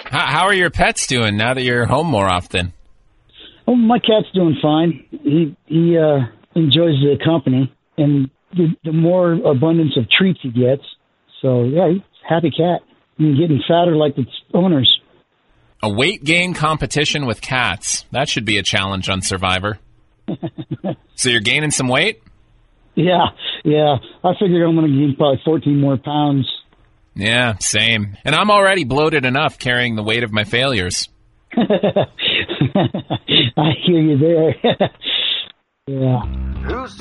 How are your pets doing now that you're home more often? Oh, my cat's doing fine. He enjoys the company and the more abundance of treats he gets. So, yeah, he's a happy cat. And getting fatter like its owners. A weight gain competition with cats. That should be a challenge on Survivor. So you're gaining some weight? Yeah. I figure I'm going to gain probably 14 more pounds. Yeah, same. And I'm already bloated enough carrying the weight of my failures. I hear you there. Yeah.